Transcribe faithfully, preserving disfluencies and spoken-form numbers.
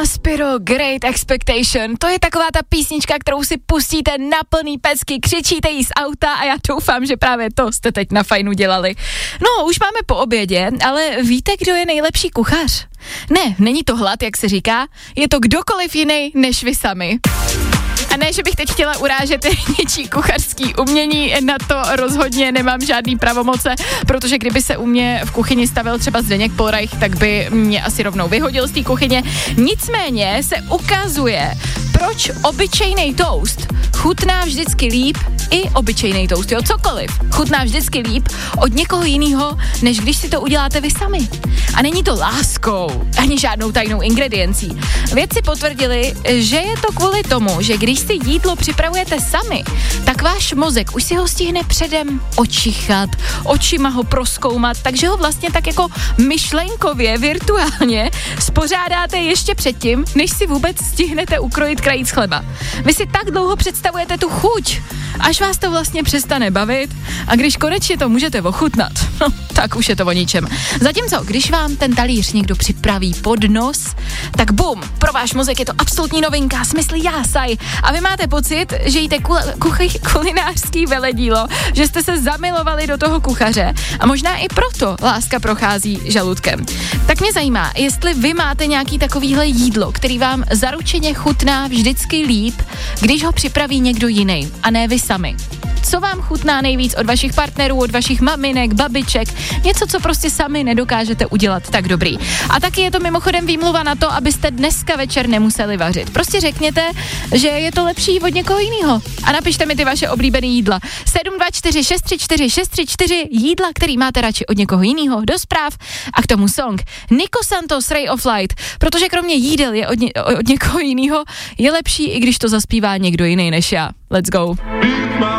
Maspiro, Great Expectation, to je taková ta písnička, kterou si pustíte na plný pecky, křičíte jí z auta a já doufám, že právě to jste teď na fajnu dělali. No, už máme po obědě, ale víte, kdo je nejlepší kuchař? Ne, není to hlad, jak se říká, je to kdokoliv jiný než vy sami. A ne, že bych teď chtěla urážet něčí kuchařský umění, na to rozhodně nemám žádný pravomoce, protože kdyby se u mě v kuchyni stavil třeba Zdeněk Polreich, tak by mě asi rovnou vyhodil z té kuchyně. Nicméně se ukazuje, proč obyčejný toast chutná vždycky líp, i obyčejný toast, jo, cokoliv, chutná vždycky líp od někoho jiného, než když si to uděláte vy sami. A není to láskou, ani žádnou tajnou ingrediencí. Vědci potvrdili, že je to kvůli tomu, že když si jídlo připravujete sami, tak váš mozek už si ho stihne předem očichat, očima ho prozkoumat, takže ho vlastně tak jako myšlenkově, virtuálně spořádáte ještě předtím, než si vůbec stihnete ukrojit krajíc chleba. Vy si tak dlouho představujete tu chuť, až vás to vlastně přestane bavit a když konečně to můžete ochutnat, no, tak už je to o ničem. Zatímco, když vám ten talíř někdo připraví pod nos, tak bum, pro váš mozek je to absolutní novinka, smysl jásaj a vy máte pocit, že jíte kul- kuchy- kulinářský veledílo, že jste se zamilovali do toho kuchaře a možná i proto láska prochází žaludkem. Tak mě zajímá, jestli vy máte nějaký takovýhle jídlo, který vám zaručeně chutná vždycky líp, když ho připraví někdo jiný a ne vy sami. Co vám chutná nejvíc od vašich partnerů, od vašich maminek, babiček, něco, co prostě sami nedokážete udělat tak dobrý. A taky je to mimochodem výmluva na to, abyste dneska večer nemuseli vařit. Prostě řekněte, že je to lepší od někoho jiného. A napište mi ty vaše oblíbené jídla. sedm dva čtyři šest tři čtyři šest tři čtyři jídla, který máte radši od někoho jiného, do zpráv a k tomu song Nico Santos Ray of Light, protože kromě jídel je od, ně, od někoho jiného, je lepší, i když to zaspívá někdo jiný než já. Let's go.